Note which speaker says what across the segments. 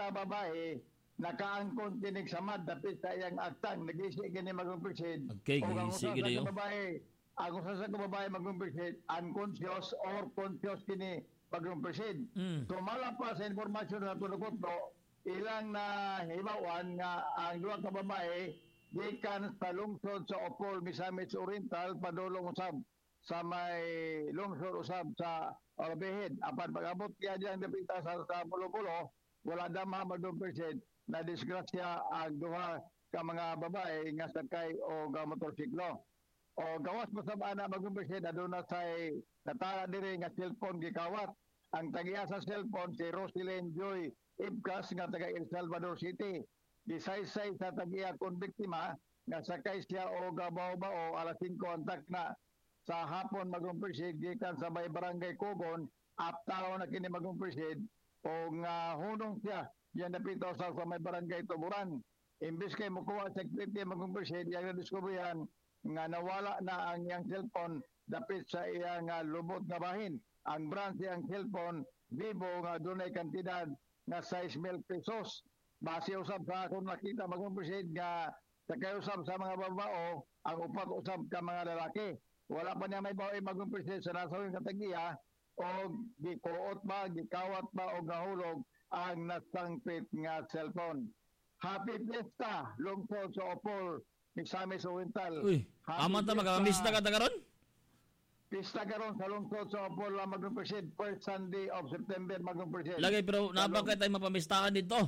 Speaker 1: ka babae nakaangkon kinig samad dapit sa iyang aktang nagisi kini magumpisid.
Speaker 2: Okay,
Speaker 1: O ang
Speaker 2: gisi
Speaker 1: usa
Speaker 2: gid
Speaker 1: sa
Speaker 2: yo.
Speaker 1: babae, ang usa sa babae magumpisid unconscious or conscious kini magumpisid. So malapas sa informasyon na tulugot no, ilang na hibawan nga ang duha ka babae gikan sa lungsod sa Opol, Misamis Oriental padulong usab sa may lungsod usab sa Orbehed. Apan pag-abot kaya diyan dapita sa Pulo-Pulo, wala dama magumpisid na disgrasya ang duha ka mga babae nga sakay o ga motorsiklo. O gawas mo sa ana magumpisid aduna say natala diri nga cellphone gikawat. Ang tagiya sa cellphone si Roselyn Joy Ibkas nga taga El Salvador City. Gisaysay sa tagiya kon biktima nga sakay siya o gabaw-bao alas 5 antak na sa hapon magumpisid gikan sa may barangay Kogon aptaw na kini magumpisid o nga hunong siya yan napito sa may barangay Tuburan. Imbis kay mukuha sa activity magumpisid yang nadiskubrihan nga nawala na ang iyang cellphone dapit sa iyang lubot nga bahin. Ang brand siyang cellphone Vivo nga dunay kantidad nga 6,000 pesos. Base usab sa akong nakita magumpisid nga sa kayo usab sa mga babao ang upat usab ka mga lalaki. Wala pa niya may baoy magumpisid sa nasawing katagiya o gikuot ba, gikawat ba o gahulog ang nasangpit nga cellphone. Happy Fiesta, lungsod sa Opol, Misamis Oriental.
Speaker 2: Uy, aman ta magamista ka ta karon?
Speaker 1: Pista karon sa lungsod sa Opol magumpisid first Sunday of September magumpisid.
Speaker 2: Lagay pero napakay tayo mapamistahan dito.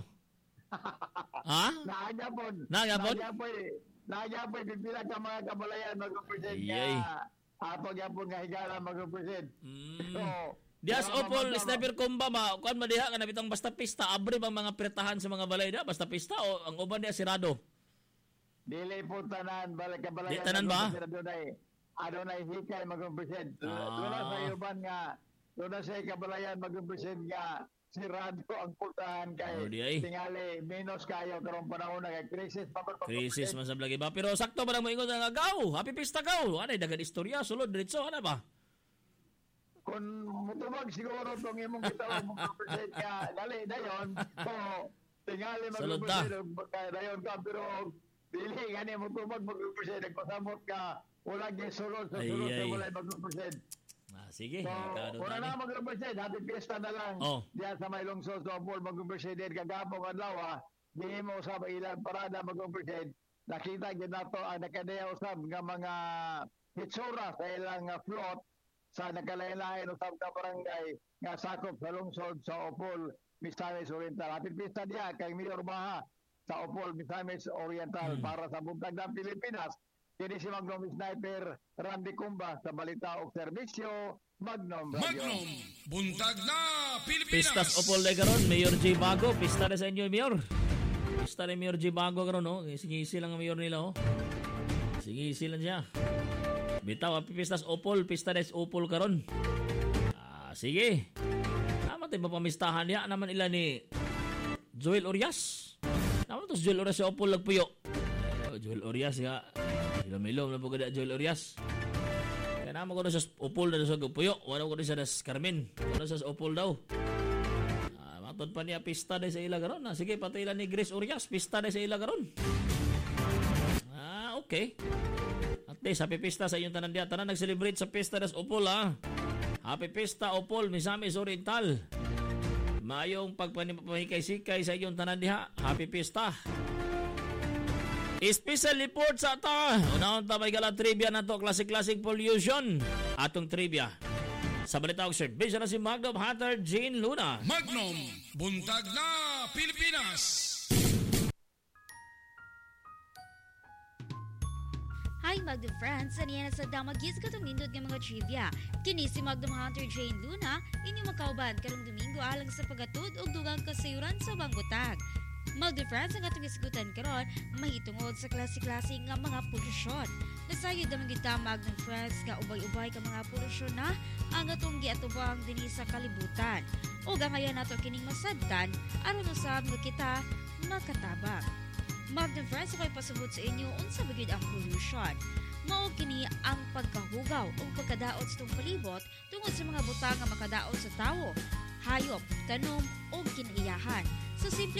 Speaker 2: Ha?
Speaker 1: Naagapon.
Speaker 2: Naagapon?
Speaker 1: Naagapon pipila ka mga kabalayan magumpisid
Speaker 2: Iyay.
Speaker 1: nga ato gyapon nga higala magumpisid. So,
Speaker 2: Dias Opol sniper comba ma kuan madiha kana bitong basta pista abre bang mga pretahan sa mga balay da basta pista o ang uban dia sirado.
Speaker 1: dili po tanan balik kabalayan.
Speaker 2: Di tanan ba?
Speaker 1: Adonay hikay magumpisid. Wala sa iban nga doon sa kabalayan magumpisid nga sirado ang putahan kay tingali minus kayo karong panahon na kay krisis
Speaker 2: Krisis man sa lagi ba pero sakto ba mo ingon nga gaw happy pista gaw anay dagan istorya sulod diretso ana ba
Speaker 1: kung mutubag siguro tong imong kita mo magumpisid ka dali dayon so tingali magumpisid kay dayon ka pero dili gani mutubag magumpisid nagpasamot ka wala gyud sulod sa sulod sa wala magumpisid.
Speaker 2: Sige.
Speaker 1: Wala na mag-represent. Happy Fiesta na lang. Diyan sa may lungsod sa Opol mag-represent. Kagapong adlaw, di mo usab ilang parada mag-represent. Nakita gyud nato ang nakadaya usab nga mga hitsura sa ilang float sa nakalain-lain usab ka barangay nga sakop sa lungsod sa Opol, Misamis Oriental. Happy Fiesta diya kay Mayor Baha sa Opol, Misamis Oriental para sa buntag ng Pilipinas. Kini si Magnum Sniper Randy Cumba sa Balita o Serbisyo Magnum Radio.
Speaker 3: Magnum, buntag na Pilipinas.
Speaker 2: Pistas Opol de karon, Mayor J Bago, pista na sa inyo Mayor. Pista ni Mayor J Bago karon no, sige lang ang mayor nila oh. Sige lang siya. Bitaw pistas Opol, pista na sa Opol karon. Sige. Naman tayo mapamistahan niya naman ila ni Joel Orias. Naman to si Joel Orias sa Opol lagpuyo. Joel Orias nga. Ilom-ilom na po kada Joel Orias. Kaya naman ko na sa Opol na sa Puyo. Wala ko na sa Carmen. Wala sa Opol daw. Matod pa niya pista na sa ila garon. Sige, patilan ni Grace Orias. Pista na sa ila garon. Okay. At least, happy pista sa inyong tanan diya. Tanan nag-celebrate sa pista na sa Opol Happy pista Opol, Misamis Oriental. Mayong pagpamahikay-sikay sa inyong tanan diha. Happy pista. Special report sa ata. Unahon ta may gala trivia na to. Classic pollution. Atong trivia. Sa balita og service na si Magnum Hunter Jane Luna.
Speaker 3: Magnum, buntag na Pilipinas.
Speaker 4: Hi Magnum friends, aniyan na sa damagis katong nindot nga mga trivia. Kini si Magnum Hunter Jane Luna, inyong makauban karong Domingo alang sa pagatud og dugang kasayuran sa Bangbutag. Magnum friends, ang atong isigutan karon mahitungod sa klase-klase nga mga polusyon. Nasayod naman kita Magnum friends nga ubay-ubay ka mga polusyon na ang atong giatubang dinhi sa kalibutan. O gangayan nato kining masabtan aron usab nga kita makatabang. Magnum friends, ako'y pasabot sa inyo unsa bagid ang pollution. Mao kini ang pagkahugaw o pagkadaot sa itong palibot tungod sa mga butang nga makadaot sa tawo, hayop, tanom o kinaiyahan. So simple